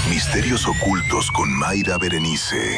Misterios ocultos con Mayra Berenice.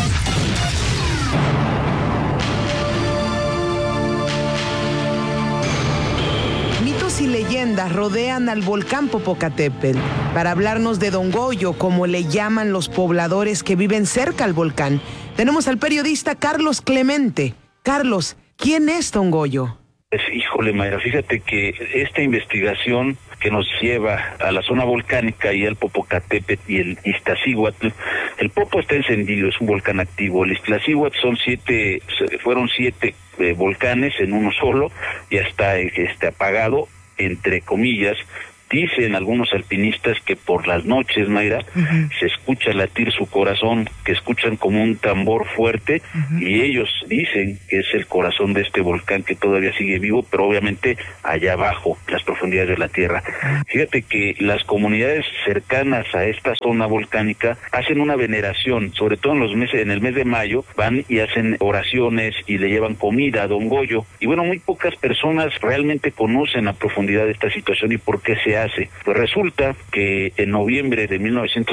Mitos y leyendas rodean al volcán Popocatépetl. Para hablarnos de Don Goyo, como le llaman los pobladores que viven cerca al volcán, tenemos al periodista Carlos Clemente. Carlos, ¿quién es Don Goyo? Híjole, Mayra, fíjate que esta investigación que nos lleva a la zona volcánica y al Popocatépetl y el Iztaccíhuatl, el Popo está encendido, es un volcán activo. El Iztaccíhuatl fueron siete volcanes en uno solo, ya está apagado, entre comillas. Dicen algunos alpinistas que por las noches, Mayra, se escucha latir su corazón, que escuchan como un tambor fuerte, y ellos dicen que es el corazón de este volcán que todavía sigue vivo, pero obviamente allá abajo, las profundidades de la tierra. Fíjate que las comunidades cercanas a esta zona volcánica hacen una veneración, sobre todo en el mes de mayo, van y hacen oraciones y le llevan comida a Don Goyo. Y bueno, muy pocas personas realmente conocen a profundidad esta situación y por qué se hace. Pues resulta que en noviembre de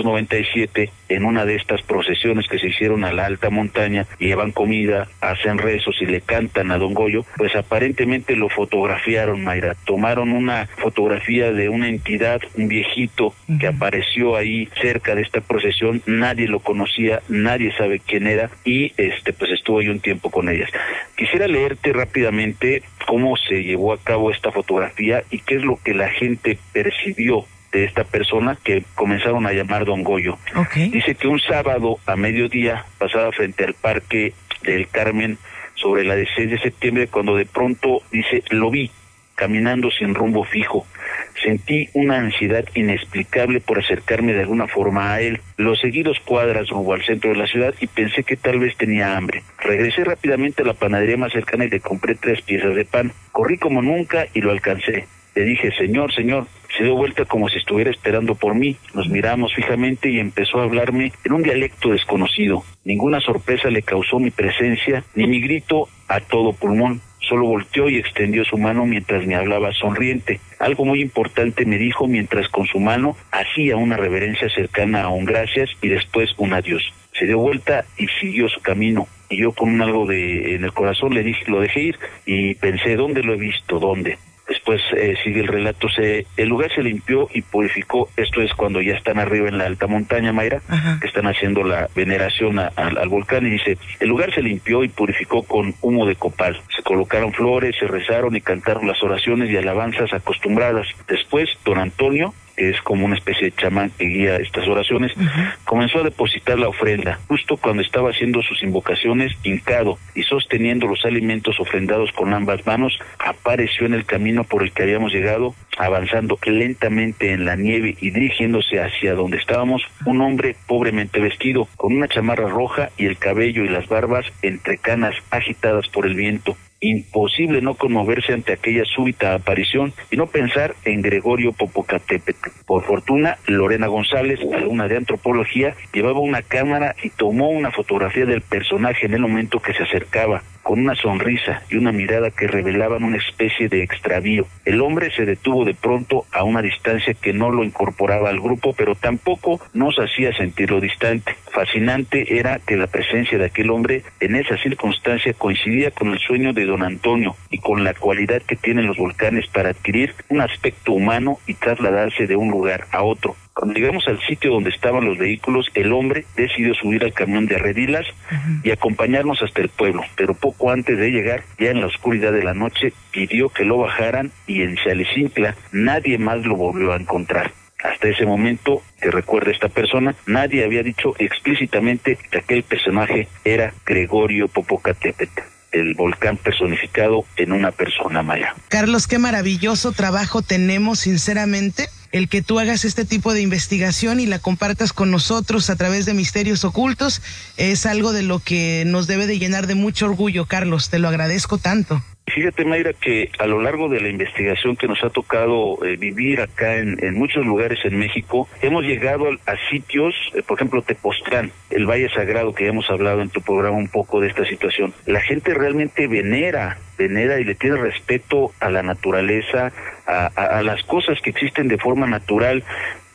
1997, en una de estas procesiones que se hicieron a la alta montaña, llevan comida, hacen rezos y le cantan a Don Goyo, pues aparentemente lo fotografiaron, Mayra. Tomaron una fotografía de una entidad, un viejito que apareció ahí cerca de esta procesión, nadie lo conocía, nadie sabe quién era, y pues estuvo ahí un tiempo con ellas. Quisiera leerte rápidamente cómo se llevó a cabo esta fotografía y qué es lo que la gente percibió de esta persona que comenzaron a llamar Don Goyo. Dice que un sábado a mediodía pasaba frente al Parque del Carmen sobre la de 6 de septiembre, cuando de pronto, dice, lo vi caminando sin rumbo fijo. Sentí una ansiedad inexplicable por acercarme de alguna forma a él. Lo seguí 2 cuadras rumbo al centro de la ciudad y pensé que tal vez tenía hambre. Regresé rápidamente a la panadería más cercana y le compré 3 piezas de pan. Corrí como nunca y lo alcancé. Le dije, señor. Se dio vuelta como si estuviera esperando por mí. Nos miramos fijamente y empezó a hablarme en un dialecto desconocido. Ninguna sorpresa le causó mi presencia, ni mi grito a todo pulmón. Solo volteó y extendió su mano mientras me hablaba sonriente. Algo muy importante me dijo mientras con su mano hacía una reverencia cercana a un gracias y después un adiós. Se dio vuelta y siguió su camino. Y yo con algo en el corazón le dije, lo dejé ir y pensé, ¿dónde lo he visto? ¿Dónde? Después sigue el relato, el lugar se limpió y purificó. Esto es cuando ya están arriba en la alta montaña, Mayra, que están haciendo la veneración al volcán, y dice, el lugar se limpió y purificó con humo de copal. Se colocaron flores, se rezaron y cantaron las oraciones y alabanzas acostumbradas. Después, don Antonio, que es como una especie de chamán que guía estas oraciones, comenzó a depositar la ofrenda. Justo cuando estaba haciendo sus invocaciones, hincado y sosteniendo los alimentos ofrendados con ambas manos, apareció en el camino por el que habíamos llegado, avanzando lentamente en la nieve y dirigiéndose hacia donde estábamos, un hombre pobremente vestido, con una chamarra roja y el cabello y las barbas entre canas agitadas por el viento. Imposible no conmoverse ante aquella súbita aparición y no pensar en Gregorio Popocatépetl. Por fortuna, Lorena González, alumna de antropología, llevaba una cámara y tomó una fotografía del personaje en el momento que se acercaba, con una sonrisa y una mirada que revelaban una especie de extravío. El hombre se detuvo de pronto a una distancia que no lo incorporaba al grupo, pero tampoco nos hacía sentirlo distante. Fascinante era que la presencia de aquel hombre en esa circunstancia coincidía con el sueño de don Antonio y con la cualidad que tienen los volcanes para adquirir un aspecto humano y trasladarse de un lugar a otro. Cuando llegamos al sitio donde estaban los vehículos, el hombre decidió subir al camión de Arredilas y acompañarnos hasta el pueblo, pero poco antes de llegar, ya en la oscuridad de la noche, pidió que lo bajaran y en Xalecincla nadie más lo volvió a encontrar. Hasta ese momento, que recuerda esta persona, nadie había dicho explícitamente que aquel personaje era Gregorio Popocatépetl, el volcán personificado en una persona maya. Carlos, qué maravilloso trabajo tenemos, sinceramente, el que tú hagas este tipo de investigación y la compartas con nosotros a través de Misterios Ocultos. Es algo de lo que nos debe de llenar de mucho orgullo, Carlos, te lo agradezco tanto. Fíjate, Mayra, que a lo largo de la investigación que nos ha tocado vivir acá en muchos lugares en México, hemos llegado a sitios, por ejemplo, Tepoztlán, el Valle Sagrado, que ya hemos hablado en tu programa un poco de esta situación. La gente realmente venera y le tiene respeto a la naturaleza, a las cosas que existen de forma natural.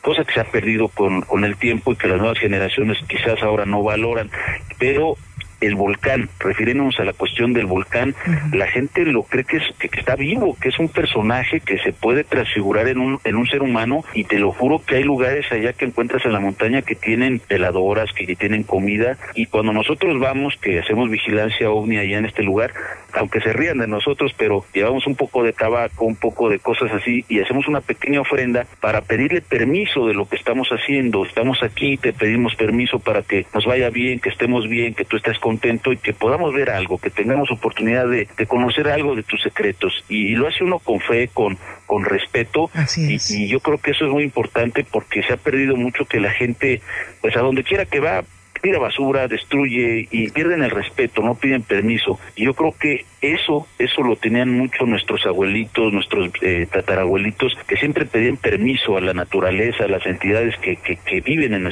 cosa que se ha perdido con el tiempo y que las nuevas generaciones quizás ahora no valoran, pero el volcán, refiriéndonos a la cuestión del volcán, la gente lo cree que está vivo, que es un personaje que se puede transfigurar en un ser humano, y te lo juro que hay lugares allá que encuentras en la montaña que tienen veladoras, que tienen comida, y cuando nosotros vamos, que hacemos vigilancia ovni allá en este lugar, aunque se rían de nosotros, pero llevamos un poco de tabaco, un poco de cosas así, y hacemos una pequeña ofrenda para pedirle permiso de lo que estamos haciendo. Estamos aquí, te pedimos permiso para que nos vaya bien, que estemos bien, que tú estés contento y que podamos ver algo, que tengamos oportunidad de conocer algo de tus secretos. Y lo hace uno con fe, con respeto. Así es. Y yo creo que eso es muy importante, porque se ha perdido mucho que la gente, pues a donde quiera que va, tira basura, destruye y pierden el respeto, no piden permiso. Y yo creo que eso lo tenían mucho nuestros abuelitos, nuestros tatarabuelitos, que siempre pedían permiso a la naturaleza, a las entidades que viven en